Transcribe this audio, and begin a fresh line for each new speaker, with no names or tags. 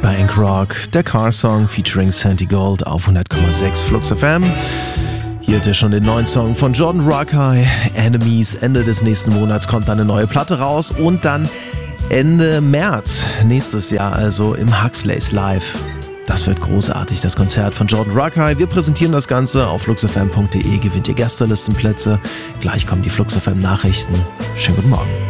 Bank Rock, der Car-Song featuring Santi Gold auf 100,6 Flux FM. Hier habt ihr schon den neuen Song von Jordan Rakei, Enemies. Ende des nächsten Monats kommt dann eine neue Platte raus und dann Ende März nächstes Jahr, also im Huxleys Live. Das wird großartig, das Konzert von Jordan Rakei. Wir präsentieren das Ganze auf fluxfm.de, gewinnt ihr Gästelistenplätze. Gleich kommen die Flux FM Nachrichten. Schönen guten Morgen.